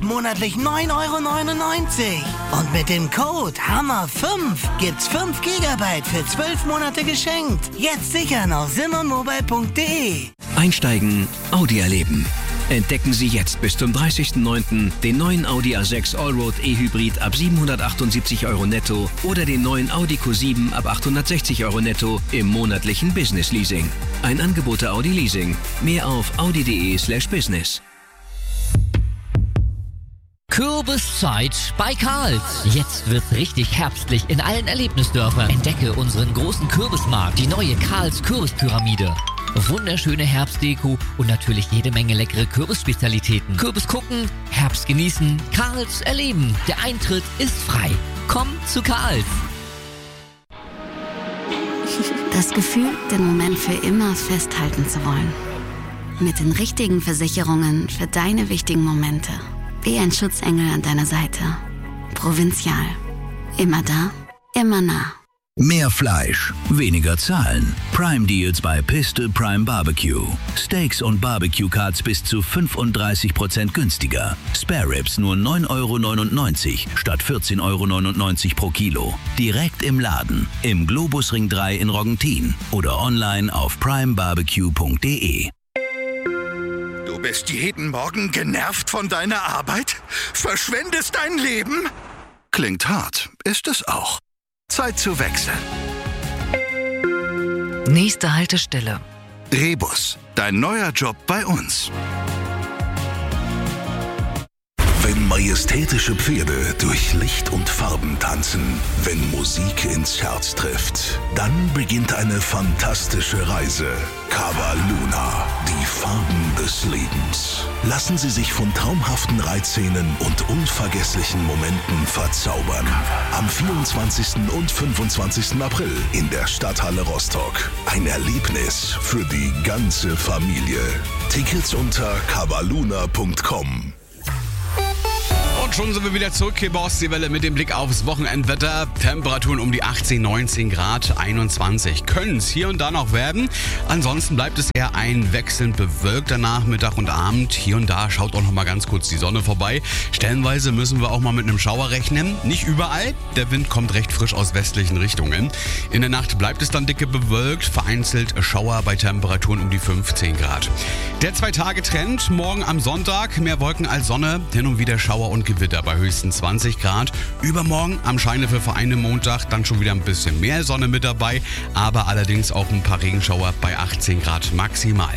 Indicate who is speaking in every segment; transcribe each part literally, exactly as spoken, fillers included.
Speaker 1: monatlich neun Euro neunundneunzig. Und mit dem Code Hammer fünf gibt's fünf Gigabyte für zwölf Monate geschenkt. Jetzt sichern auf simmermobile punkt de.
Speaker 2: Einsteigen, Audi erleben. Entdecken Sie jetzt bis zum dreißigsten neunten den neuen Audi A sechs Allroad E-Hybrid ab siebenhundertachtundsiebzig Euro netto oder den neuen Audi Q sieben ab achthundertsechzig Euro netto im monatlichen Business Leasing. Ein Angebot der Audi Leasing. Mehr auf audi.de slash business.
Speaker 3: Kürbiszeit bei Karls. Jetzt wird's richtig herbstlich in allen Erlebnisdörfern. Entdecke unseren großen Kürbismarkt, die neue Karls Kürbispyramide. Wunderschöne Herbstdeko und natürlich jede Menge leckere Kürbisspezialitäten. Kürbis gucken, Herbst genießen, Karls erleben. Der Eintritt ist frei. Komm zu Karls.
Speaker 4: Das Gefühl, den Moment für immer festhalten zu wollen. Mit den richtigen Versicherungen für deine wichtigen Momente. Wie ein Schutzengel an deiner Seite. Provinzial. Immer da, immer nah.
Speaker 5: Mehr Fleisch, weniger zahlen. Prime Deals bei Piste Prime Barbecue. Steaks und Barbecue-Cuts bis zu fünfunddreißig Prozent günstiger. Spare Ribs nur neun Euro neunundneunzig statt vierzehn Euro neunundneunzig pro Kilo. Direkt im Laden, im Globusring drei in Roggentin oder online auf prime barbecue punkt de.
Speaker 6: Du bist jeden Morgen genervt von deiner Arbeit? Verschwendest dein Leben? Klingt hart, ist es auch. Zeit zu wechseln.
Speaker 7: Nächste Haltestelle.
Speaker 6: Rebus, dein neuer Job bei uns.
Speaker 8: Wenn majestätische Pferde durch Licht und Farben tanzen, wenn Musik ins Herz trifft, dann beginnt eine fantastische Reise. Cava Luna, die Farben des Lebens. Lassen Sie sich von traumhaften Reitszenen und unvergesslichen Momenten verzaubern. Am vierundzwanzigsten und fünfundzwanzigsten April in der Stadthalle Rostock. Ein Erlebnis für die ganze Familie. Tickets unter cavaluna punkt com.
Speaker 9: Und schon sind wir wieder zurück hier bei Ostseewelle mit dem Blick aufs Wochenendwetter. Temperaturen um die achtzehn, neunzehn Grad, einundzwanzig. Können es hier und da noch werden. Ansonsten bleibt es eher ein wechselnd bewölkter Nachmittag und Abend. Hier und da schaut auch noch mal ganz kurz die Sonne vorbei. Stellenweise müssen wir auch mal mit einem Schauer rechnen. Nicht überall. Der Wind kommt recht frisch aus westlichen Richtungen. In der Nacht bleibt es dann dicke bewölkt. Vereinzelt Schauer bei Temperaturen um die fünfzehn Grad. Der Zwei-Tage-Trend. Morgen am Sonntag mehr Wolken als Sonne. Hin und wieder Schauer und Gewitter bei höchstens zwanzig Grad. Übermorgen am Scheinwerferverein Montag dann schon wieder ein bisschen mehr Sonne mit dabei, aber allerdings auch ein paar Regenschauer bei achtzehn Grad maximal.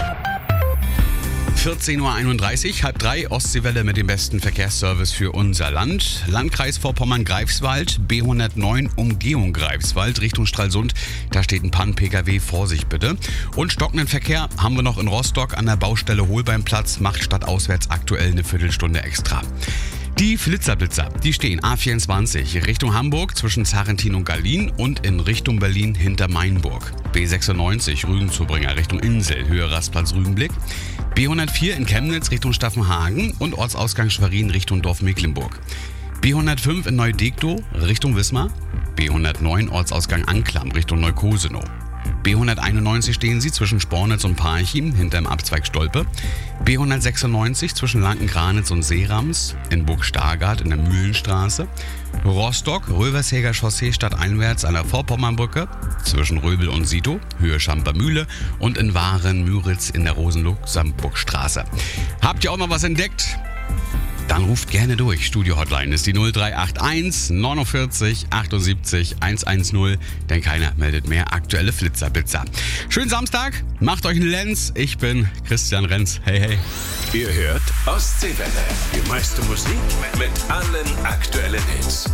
Speaker 9: vierzehn Uhr einunddreißig, halb drei, Ostseewelle mit dem besten Verkehrsservice für unser Land. Landkreis Vorpommern-Greifswald, B hundertneun Umgehung Greifswald, Richtung Stralsund. Da steht ein Pann-P K W, Vorsicht bitte. Und stockenden Verkehr haben wir noch in Rostock an der Baustelle Holbeinplatz, macht stadtauswärts aktuell eine Viertelstunde extra. Die Flitzerblitzer, die stehen A vierundzwanzig Richtung Hamburg zwischen Zarentin und Gallien und in Richtung Berlin hinter Mainburg. B sechsundneunzig Rügenzubringer Richtung Insel, Höhe Rastplatz Rügenblick. B hundertvier in Chemnitz Richtung Staffenhagen und Ortsausgang Schwerin Richtung Dorf Mecklenburg. B hundertfünf in Neudegtow Richtung Wismar. B hundertneun Ortsausgang Anklam Richtung Neukosenow. B hunderteinundneunzig stehen sie zwischen Spornitz und Parchim hinterm Abzweig Stolpe. B hundertsechsundneunzig zwischen Lanken-Granitz und Seerams in Burg Stargard in der Mühlenstraße. Rostock, Rövershäger Chaussee stadteinwärts an der Vorpommernbrücke zwischen Röbel und Sito, Höhe Schampermühle und in Waren-Müritz in der Rosenluxemburgstraße. Habt ihr auch noch was entdeckt? Dann ruft gerne durch. Studio-Hotline ist die null drei acht eins neunundvierzig achtundsiebzig hundertzehn, denn keiner meldet mehr aktuelle Flitzerblitzer. Schönen Samstag, macht euch einen Lenz. Ich bin Christian Renz. Hey, hey.
Speaker 10: Ihr hört Ostseewelle. Die meiste Musik mit allen aktuellen Hits.